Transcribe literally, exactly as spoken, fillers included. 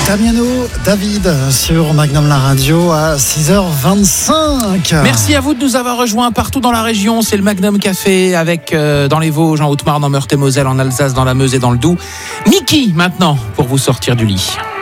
Damiano, David sur Magnum la radio à six heures vingt-cinq. Merci à vous de nous avoir rejoints partout dans la région. C'est le Magnum Café avec euh, dans les Vosges, en Haute-Marne, en Meurthe-et-Moselle, en Alsace, dans la Meuse et dans le Doubs. Mickey maintenant pour vous sortir du lit.